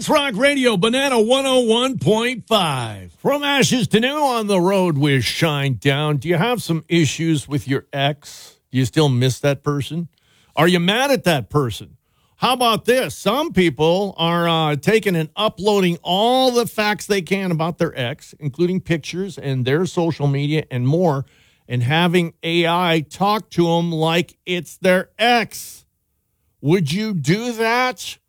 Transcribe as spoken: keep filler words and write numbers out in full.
Sports Rock Radio, Banana one oh one point five. From ashes to new on the road with Shinedown. Do you have some issues with your ex? Do you still miss that person? Are you mad at that person? How about this? Some people are uh, taking and uploading all the facts they can about their ex, including pictures and their social media and more, and having A I talk to them like it's their ex. Would you do that?